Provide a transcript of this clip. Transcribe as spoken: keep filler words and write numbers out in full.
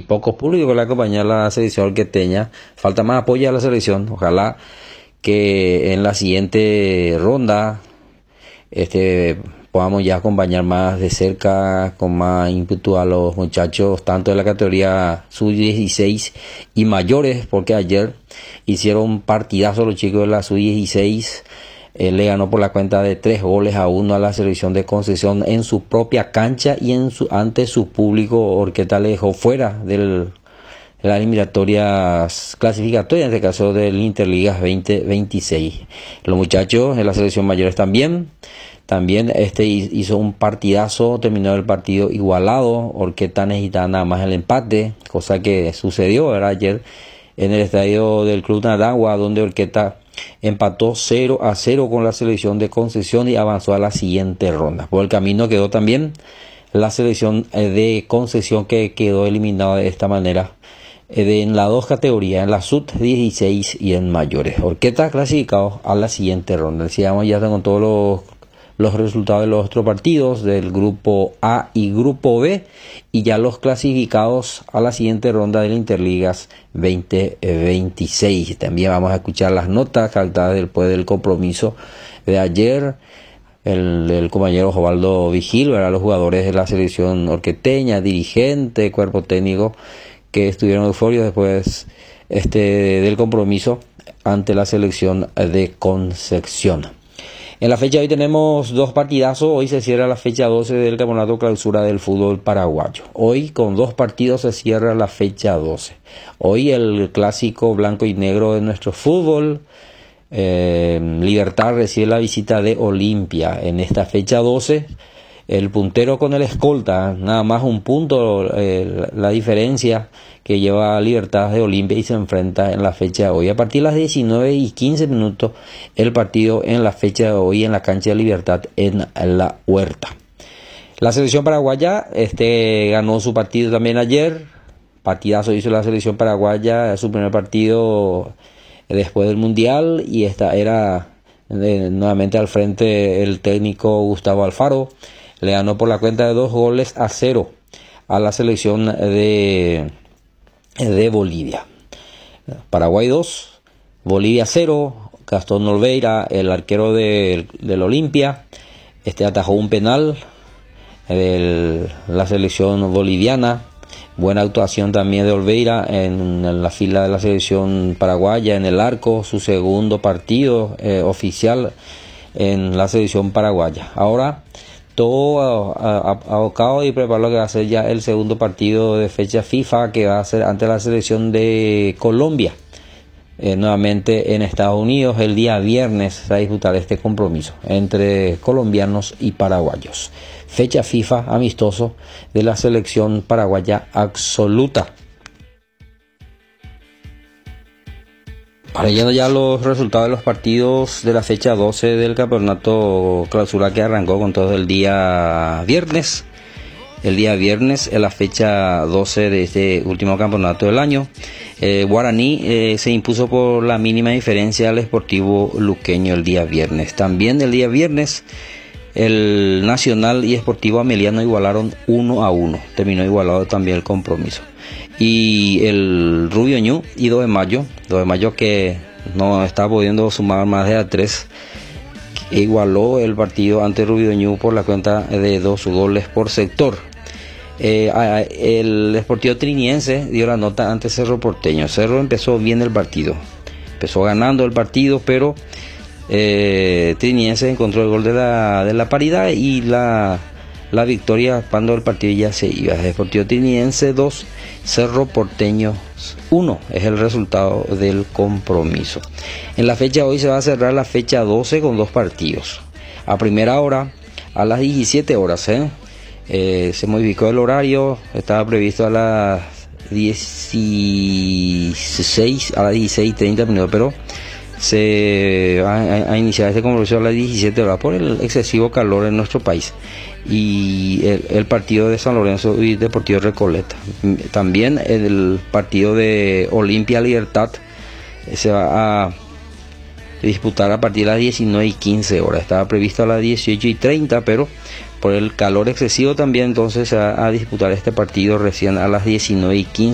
poco público que le acompaña a la selección orqueteña. Falta más apoyo a la selección. Ojalá que en la siguiente ronda este podamos ya acompañar más de cerca, con más ímpetu a los muchachos, tanto de la categoría sub dieciséis y mayores, porque ayer hicieron un partidazo los chicos de la sub dieciséis. Eh, le ganó por la cuenta de tres goles a uno a la selección de Concepción en su propia cancha y en su ante su público. Orqueta le dejó fuera del de las eliminatorias clasificatorias, en este caso del Interligas veinte veintiséis. Los muchachos de la selección mayores también También este hizo un partidazo, terminó el partido igualado. Orqueta necesitaba nada más el empate, cosa que sucedió, ¿verdad? Ayer en el estadio del Club Naragua, donde Orqueta empató cero a cero con la selección de Concepción y avanzó a la siguiente ronda. Por el camino quedó también la selección de Concepción, que quedó eliminada de esta manera de, en las dos categorías, en la sub dieciséis y en mayores. Orqueta clasificado a la siguiente ronda. Decíamos ya con todos los los resultados de los otros partidos del grupo A y grupo B, y ya los clasificados a la siguiente ronda del Interligas veinte veintiséis. También vamos a escuchar las notas captadas después del compromiso de ayer. El, el compañero Jovaldo Vigil, ¿verdad? Los jugadores de la selección orqueteña, dirigente, cuerpo técnico, que estuvieron eufóricos después este, del compromiso ante la selección de Concepción. En la fecha de hoy tenemos dos partidazos. Hoy se cierra la fecha doce del Campeonato Clausura del Fútbol Paraguayo. Hoy con dos partidos se cierra la fecha doce. Hoy el clásico blanco y negro de nuestro fútbol. Eh, Libertad recibe la visita de Olimpia. En esta fecha doce, el puntero con el escolta, nada más un punto eh, la diferencia que lleva Libertad de Olimpia, y se enfrenta en la fecha de hoy. A partir de las diecinueve y quince minutos, el partido en la fecha de hoy en la cancha de Libertad en La Huerta. La selección paraguaya este, ganó su partido también ayer. Partidazo hizo la selección paraguaya, su primer partido después del Mundial, y esta era eh, nuevamente al frente el técnico Gustavo Alfaro. Le ganó por la cuenta de dos goles a cero a la selección de, de Bolivia. Paraguay dos, Bolivia cero. Gastón Olveira, el arquero de, del Olimpia, este atajó un penal de la selección boliviana. Buena actuación también de Olveira en, en la fila de la selección paraguaya, en el arco, su segundo partido eh, oficial en la selección paraguaya. Ahora todo abocado y preparado lo que va a ser ya el segundo partido de fecha FIFA, que va a ser ante la selección de Colombia, eh, nuevamente en Estados Unidos. El día viernes se va a disputar este compromiso entre colombianos y paraguayos. Fecha FIFA amistoso de la selección paraguaya absoluta. Para yendo ya los resultados de los partidos de la fecha doce del campeonato clausura, que arrancó con todo el día viernes. El día viernes, en la fecha doce de este último campeonato del año, eh, Guaraní eh, se impuso por la mínima diferencia al Sportivo Luqueño el día viernes. También el día viernes, el Nacional y Sportivo Ameliano igualaron uno a uno. Terminó igualado también el compromiso. Y el Rubio Ñu y dos de mayo, dos de mayo que no está pudiendo sumar más de a tres, igualó el partido ante Rubio Ñu por la cuenta de dos goles por sector. Eh, el Sportivo Triniense dio la nota ante Cerro Porteño. Cerro empezó bien el partido, empezó ganando el partido, pero eh, Triniense encontró el gol de la, de la paridad y la, la victoria cuando el partido ya se iba. Sportivo Triniense dos, Cerro Porteño uno es el resultado del compromiso. En la fecha de hoy se va a cerrar la fecha doce con dos partidos. A primera hora, a las diecisiete horas, ¿eh? Eh, se modificó el horario, estaba previsto a las dieciséis, a las dieciséis y treinta minutos, pero se va a, a iniciar este compromiso a las diecisiete horas por el excesivo calor en nuestro país. Y el, el partido de San Lorenzo y Deportivo Recoleta. También el partido de Olimpia Libertad se va a disputar a partir de las diecinueve y quince horas. Estaba previsto a las dieciocho y treinta, pero por el calor excesivo también entonces se va a disputar este partido recién a las diecinueve y quince.